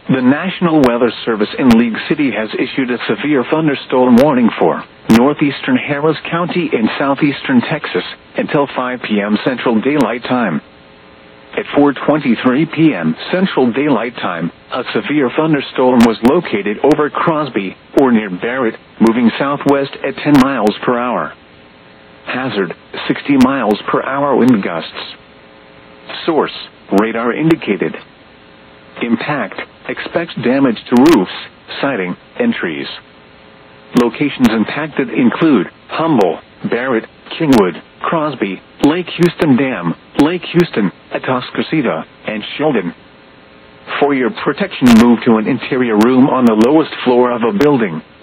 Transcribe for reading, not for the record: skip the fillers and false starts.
The National Weather Service in League City has issued a severe thunderstorm warning for northeastern Harris County in southeastern Texas until 5 p.m. Central Daylight Time. At 4:23 p.m. Central Daylight Time, a severe thunderstorm was located over Crosby, or near Barrett, moving southwest at 10 miles per hour. Hazard, 60 miles per hour wind gusts. Source, radar indicated. Impact, expects damage to roofs, siding, and trees. Locations impacted include Humble, Barrett, Kingwood, Crosby, Lake Houston Dam, Lake Houston, Atascocita, and Sheldon. For your protection, move to an interior room on the lowest floor of a building.